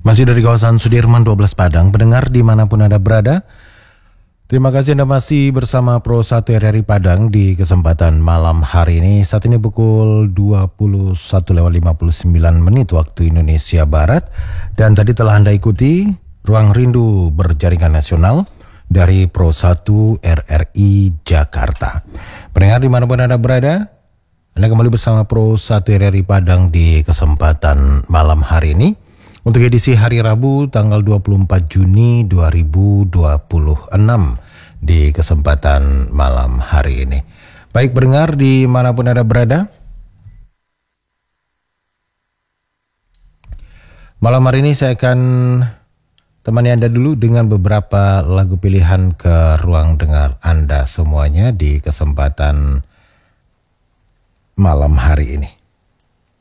Masih dari kawasan Sudirman 12 Padang, pendengar dimanapun Anda berada. Terima kasih Anda masih bersama Pro 1 RRI Padang di kesempatan malam hari ini. Saat ini pukul 21.59 waktu Indonesia Barat. Dan tadi telah Anda ikuti Ruang Rindu Berjaringan Nasional dari Pro 1 RRI Jakarta. Pendengar dimanapun Anda berada, Anda kembali bersama Pro 1 RRI Padang di kesempatan malam hari ini. Untuk edisi hari Rabu tanggal 24 Juni 2026 di kesempatan malam hari ini. Baik pendengar dimanapun Anda berada, malam hari ini saya akan temani Anda dulu dengan beberapa lagu pilihan ke ruang dengar Anda semuanya di kesempatan malam hari ini.